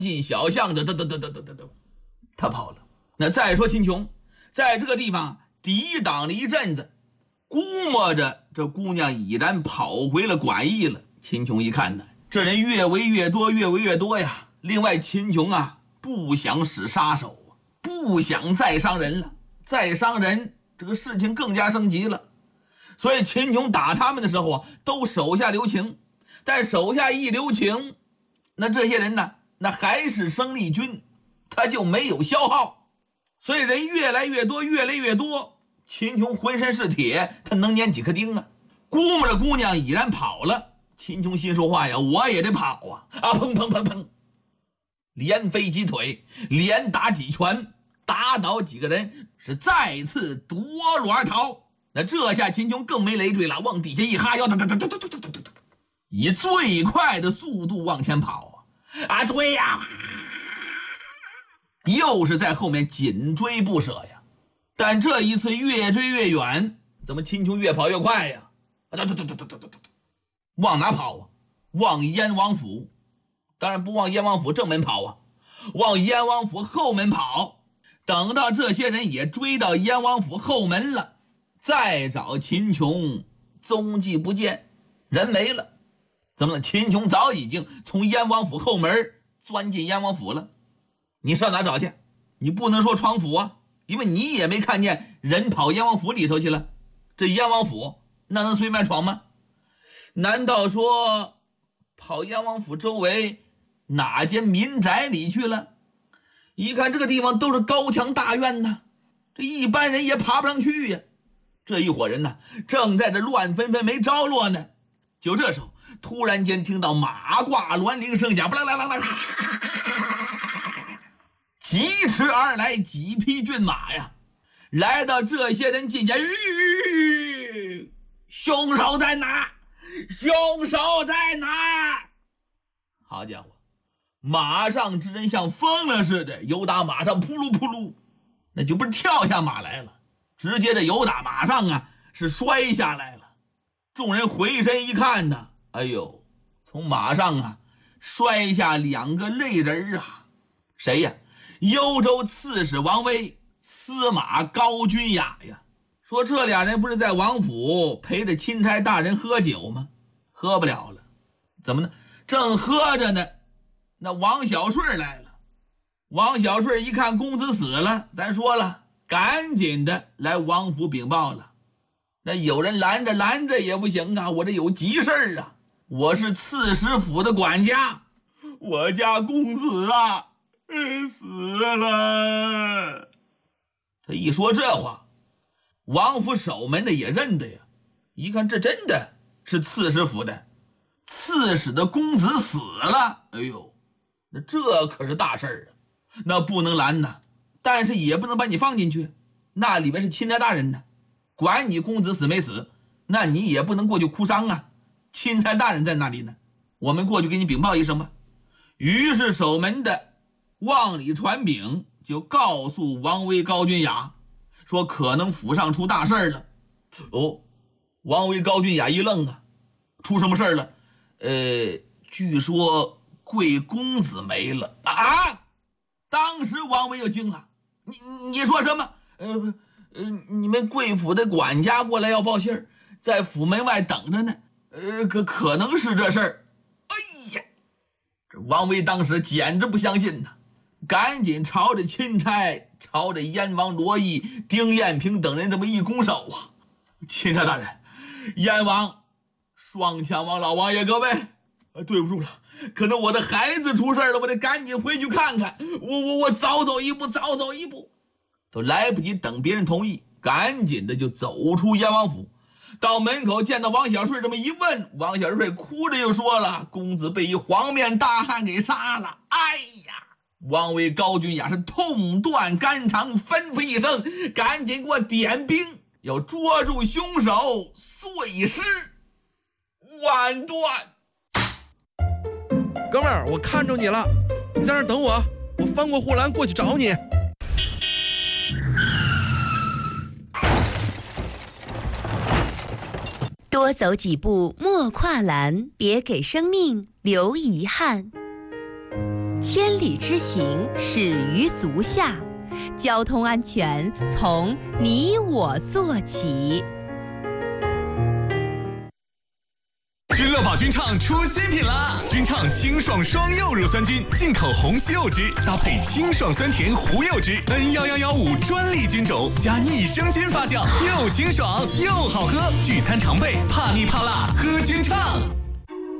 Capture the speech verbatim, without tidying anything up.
进小巷子，得得得得得得得，他跑了。那再说秦琼在这个地方抵挡了一阵子，估摸着这姑娘已然跑回了馆驿了。秦琼一看呢，这人越围越多，越围越多呀。另外秦琼啊，不想使杀手，不想再伤人了，再伤人这个事情更加升级了。所以秦琼打他们的时候啊，都手下留情，但手下一留情，那这些人呢，那还是生力军，他就没有消耗，所以人越来越多，越来越多。秦琼浑身是铁，他能粘几颗钉啊？估摸着姑娘已然跑了，秦琼心说话呀，我也得跑啊！啊，砰砰砰砰，连飞几腿，连打几拳，打倒几个人，是再次夺路而逃。那这下秦琼更没累赘了，往底下一哈腰，以最快的速度往前跑啊！啊，追呀、啊！又是在后面紧追不舍呀。但这一次越追越远，怎么秦琼越跑越快呀？往哪跑啊？往燕王府。当然不往燕王府正门跑啊，往燕王府后门跑。等到这些人也追到燕王府后门了，再找秦琼，踪迹不见，人没了。怎么了？秦琼早已经从燕王府后门钻进燕王府了。你上哪找去？你不能说闯府啊，因为你也没看见人跑燕王府里头去了。这燕王府那能随便闯吗？难道说跑燕王府周围哪间民宅里去了？一看这个地方都是高墙大院呢，这一般人也爬不上去呀。这一伙人呢，正在这乱纷纷没着落呢。就这时候，突然间听到马挂銮铃声响，啦啦啦啦，疾驰而来几匹骏马呀，来到这些人近前，吁，凶手在哪？凶手在哪？好家伙，马上之人像疯了似的，由打马上扑噜扑噜，那就不是跳下马来了，直接这由打马上啊是摔下来了。众人回身一看呢，哎呦，从马上啊摔下两个泪人啊！谁呀？幽州刺史王威、司马高君雅呀。说这俩人不是在王府陪着钦差大人喝酒吗？喝不了了，怎么呢？正喝着呢，那王小顺来了。王小顺一看公子死了，咱说了，赶紧的来王府禀报了。那有人拦着拦着也不行啊，我这有急事啊，我是刺史府的管家，我家公子啊死了。他一说这话，王府守门的也认得呀，一看这真的是刺史府的，刺史的公子死了，哎呦，那这可是大事儿啊，那不能拦呐，但是也不能把你放进去，那里面是钦差大人呢，管你公子死没死，那你也不能过去哭丧啊，钦差大人在那里呢，我们过去给你禀报一声吧。于是守门的往里传禀，就告诉王威、高君雅说可能府上出大事了。哦，王威、高君雅一愣啊，出什么事了？呃，据说贵公子没了啊！当时王威又惊了，你你说什么？呃呃，你们贵府的管家过来要报信儿，在府门外等着呢。呃，可可能是这事儿。哎呀，这王威当时简直不相信呐，赶紧朝着钦差、朝着燕王罗毅、丁彦平等人这么一拱手啊，钦差大人，燕王、双枪王老王爷各位，呃，对不住了，可能我的孩子出事了，我得赶紧回去看看，我我我早走一步，早走一步，都来不及等别人同意，赶紧的就走出燕王府。到门口见到王小顺这么一问，王小顺哭着就说了，公子被一黄面大汉给杀了。哎呀，王威、高君雅是痛断肝肠，吩咐一声，赶紧给我点兵，要捉住凶手，碎尸万段。 哥们儿，我看着你了，你在那儿等我，我翻过护栏过去找你。 多走几步莫跨栏，别给生命留遗憾。 千里之行，始于足下。交通安全从你我做起。 君乐宝君畅出新品啦！君畅清爽双柚乳酸菌，进口红西柚汁，搭配清爽酸甜胡柚汁 ，N 一一一五专利菌种加益生菌发酵，又清爽又好喝，聚餐常备，怕腻怕辣喝君畅。